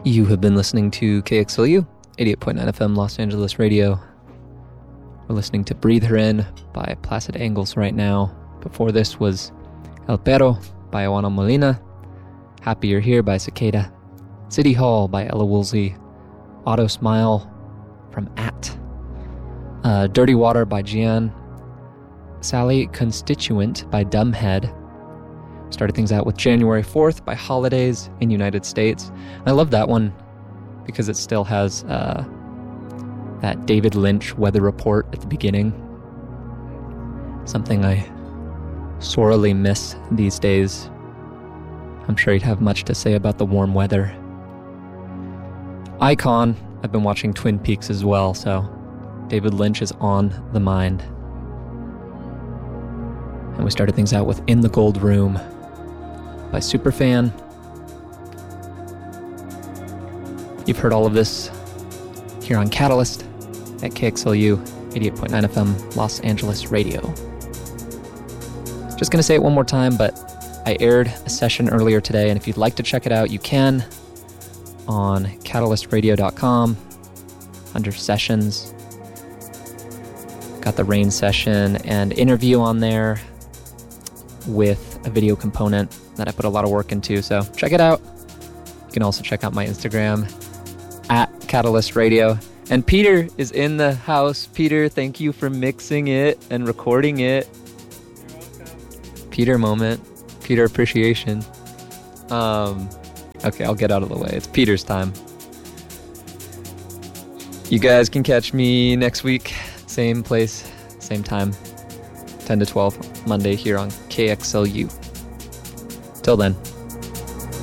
You have been listening to KXLU, 88.9 FM Los Angeles Radio. We're listening to Breathe Her In by Placid Angles right now. Before this was El Perro by Juana Molina, Happy You're Here by Cicada, City Hall by Ella Woolsey, Auto Smile from At, Dirty Water by Gian, Sally Constituent by Dumbhead. Started things out with January 4th by Holidays in United States. I love that one because it still has that David Lynch weather report at the beginning. Something I sorely miss these days. I'm sure he'd have much to say about the warm weather. Icon, I've been watching Twin Peaks as well, so David Lynch is on the mind. And we started things out with In the Gold Room by Superfan. You've heard all of this here on Catalyst at KXLU 88.9 FM Los Angeles Radio. Just going to say it one more time, but I aired a session earlier today, and if you'd like to check it out, you can on catalystradio.com under sessions. Got the rain session and interview on there with a video component that I put a lot of work into, so check it out. You can also check out my Instagram at Catalyst Radio. And Peter is in the house. Peter, thank you for mixing it and recording it. You're welcome. Peter moment. Peter appreciation. Okay, I'll get out of the way. It's Peter's time. You guys can catch me next week. Same place, same time. 10 to 12 Monday here on KXLU. Till then.